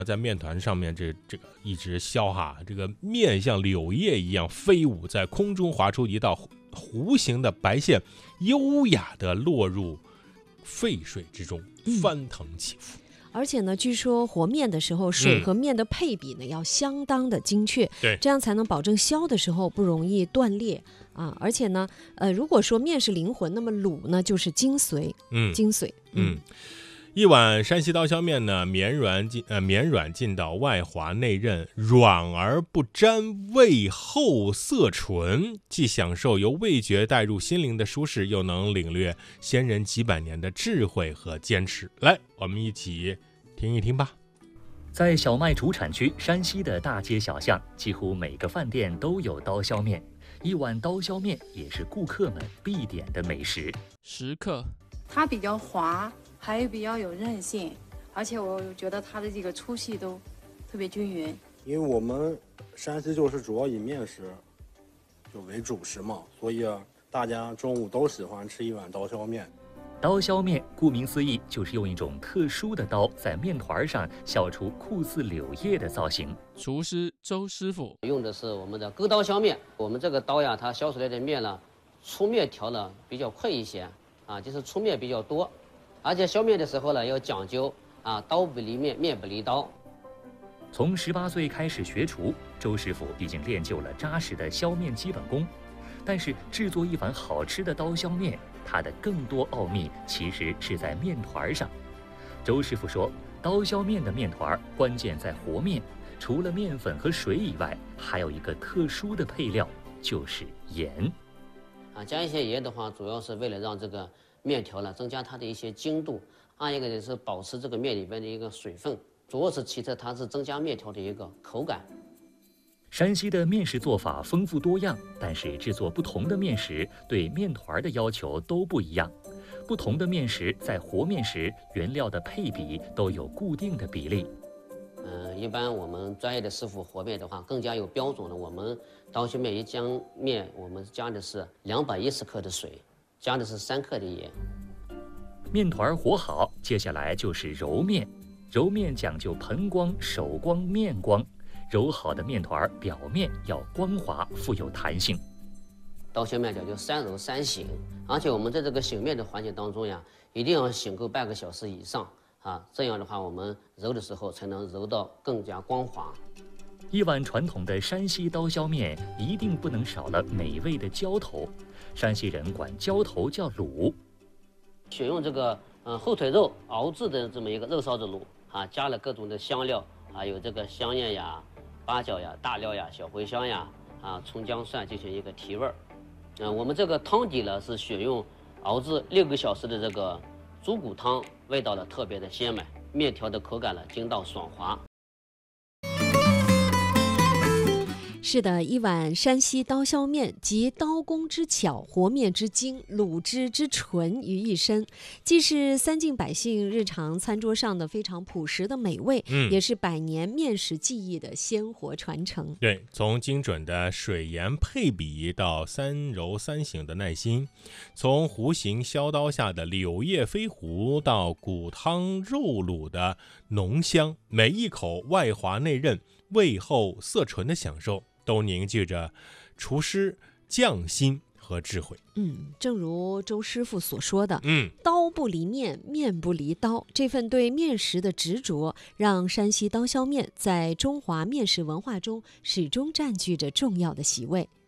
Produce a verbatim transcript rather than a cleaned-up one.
在面团上面这这个一直削哈，这个面像柳叶一样飞舞，在空中划出一道弧形的白线，优雅地落入沸水之中，翻腾起伏。嗯， 而且呢，据说和面的时候，水和面的配比呢、嗯、要相当的精确， 对， 这样才能保证削的时候不容易断裂啊。而且呢，呃，如果说面是灵魂，那么卤呢就是精髓， 嗯， 精髓， 嗯。嗯一碗山西刀削面呢，绵软进呃绵软劲道，外滑内韧，软而不粘，味厚色醇，既享受由味觉带入心灵的舒适，又能领略先人几百年的智慧和坚持。来，我们一起听一听吧。 在小麦主产区山西的大街小巷，几乎每个饭店都有刀削面，一碗刀削面也是顾客们必点的美食。 十克， 它比较滑。还有比较有韧性，而且我觉得它的这个粗细都特别均匀。 因为我们山西就是主要以面食就为主食嘛，所以大家中午都喜欢吃一碗刀削面。 刀削面顾名思义，就是用一种特殊的刀在面团上削出酷似柳叶的造型。 厨师周师傅用的是我们的勾刀削面，我们这个刀呀，它削出来的面呢，粗面条呢比较快一些啊，就是粗面比较多。而且削面的时候呢，要讲究啊，刀不离面，面不离刀。 从十八岁开始学厨，周师傅已经练就了扎实的削面基本功。但是制作一碗好吃的刀削面，它的更多奥秘其实是在面团上。周师傅说，刀削面的面团关键在和面，除了面粉和水以外，还有一个特殊的配料，就是盐。 啊，加一些盐的话，主要是为了让这个面条呢增加它的一些精度，二一个就是保持这个面里边的一个水分，主要是其次它是增加面条的一个口感。 山西的面食做法丰富多样，但是制作不同的面食对面团的要求都不一样。不同的面食在和面时原料的配比都有固定的比例。 嗯，一般我们专业的师傅和面的话更加有标准的，我们刀削面一浆面我们加的是两百一十克的水，加的是三克的盐。 面团和好，接下来就是揉面。揉面讲究盆光、手光、面光，揉好的面团表面要光滑，富有弹性。 刀削面讲究三揉三醒，而且我们在这个醒面的环节当中呀，一定要醒够半个小时以上啊，这样的话我们揉的时候才能揉到更加光滑。 一碗传统的山西刀削面一定不能少了美味的浇头，山西人管浇头叫卤。 选用这个嗯后腿肉熬制的这么一个肉臊子卤啊，加了各种的香料啊，有这个香叶呀、八角呀、大料呀、小茴香呀啊、葱姜蒜进行一个提味儿。嗯、呃，我们这个汤底呢是选用熬制六个小时的这个猪骨汤，味道呢特别的鲜美，面条的口感呢筋道爽滑。 是的，一碗山西刀削面集刀工之巧、和面之精、卤汁之纯于一身，既是三晋百姓日常餐桌上的非常朴实的美味，嗯、也是百年面食技艺的鲜活传承。 对，从精准的水盐配比到三揉三醒的耐心，从弧形削刀下的柳叶飞狐到骨汤肉卤的浓香，每一口外滑内韧、味厚色醇的享受，都凝聚着厨师匠心和智慧。 嗯，正如周师傅所说的， 嗯， 刀不离面，面不离刀，这份对面食的执着，让山西刀削面在中华面食文化中始终占据着重要的席位。